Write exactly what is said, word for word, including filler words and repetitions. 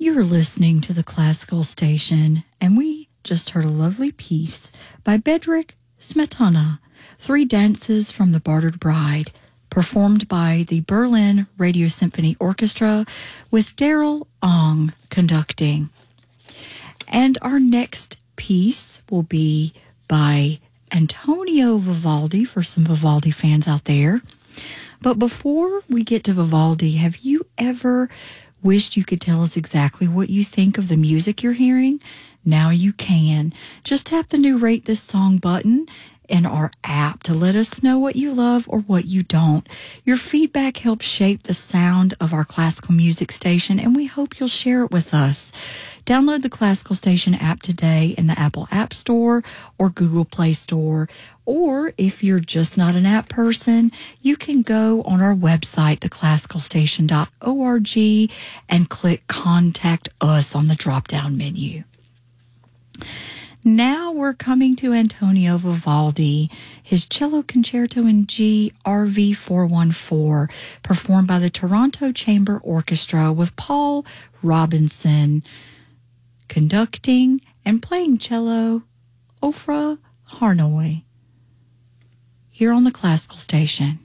You're listening to the Classical Station, and we just heard a lovely piece by Bedřich Smetana, Three Dances from the Bartered Bride, performed by the Berlin Radio Symphony Orchestra with Daryl Ong conducting. And our next piece will be by Antonio Vivaldi, for some Vivaldi fans out there. But before we get to Vivaldi, have you ever wished you could tell us exactly what you think of the music you're hearing? Now you can. Just tap the new Rate This Song button in our app to let us know what you love or what you don't. Your feedback helps shape the sound of our classical music station, and we hope you'll share it with us. Download the Classical Station app today in the Apple App Store or Google Play Store. Or if you're just not an app person, you can go on our website, the classical station dot org, and click Contact Us on the drop-down menu. Now we're coming to Antonio Vivaldi, his Cello Concerto in G, R V four one four, performed by the Toronto Chamber Orchestra with Paul Robinson conducting and playing cello, Ofra Harnoy, here on the Classical Station.